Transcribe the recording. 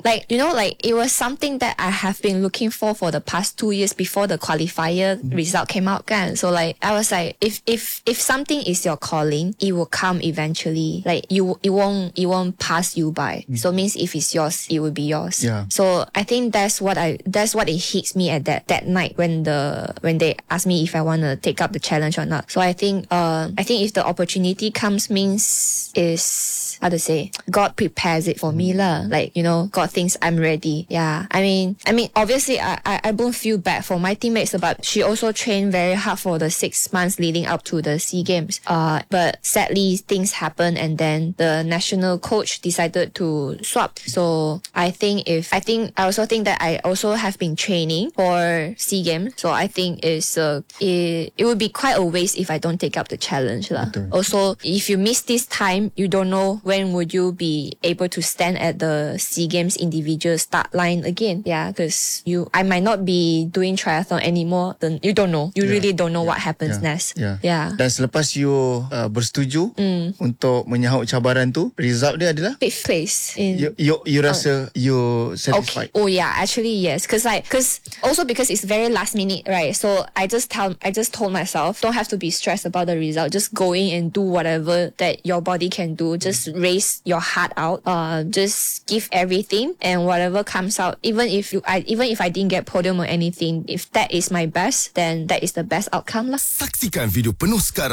like, like it was something that I have been looking for the past 2 years before the qualifier result came out, kan. So like I was like, if something is your calling, it will come eventually. Like it won't pass you by. So means if it's yours, it will be yours. Yeah. So I think that's what it hits me at that night when they asked me if I want to take up the challenge or not. So I think if the opportunity comes, means is how to say, God prepares it for me lah. Like, God thinks I'm ready. Yeah. I mean obviously I don't feel bad for my teammates, but she also trained very hard for the 6 months leading up to the SEA Games. But sadly things happened, and then the national coach decided to swap. So I also think that I also have been training for SEA Games. So I think it would be quite a waste if I don't take up the challenge lah. Also, if you miss this time, you don't know when would you be able to stand at the SEA Games individual start line again. Yeah, because I might not be doing triathlon anymore. Then you don't know. You really don't know what happens next. Yeah. Dan selepas you bersetuju untuk menyahut cabaran tu, result dia adalah 5th place in. You rasa you satisfied? Okay. Oh yeah, actually yes. Because it's very last minute, right? So I just told myself, don't have to be stressed about the result. Just go in and do whatever that your body can do. Just raise your heart out. Just give everything, and whatever comes out, even if I didn't get podium or anything, if that is my best, then that is the best outcome lah. Saksikan video penuh sekarang